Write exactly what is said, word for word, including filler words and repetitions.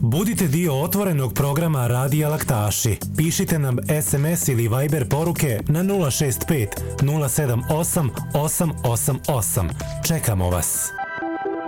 Budite dio otvorenog programa Radija Laktaši. Pišite nam es em es ili Viber poruke na nula šest pet nula sedam osam osam osam osam. Čekamo vas.